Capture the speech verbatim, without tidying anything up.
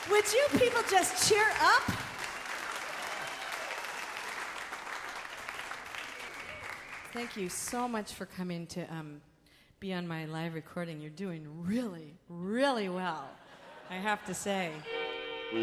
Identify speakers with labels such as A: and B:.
A: Would you people just cheer up? Thank you so much for coming to um, be on my live recording. You're doing really, really well, I have to say.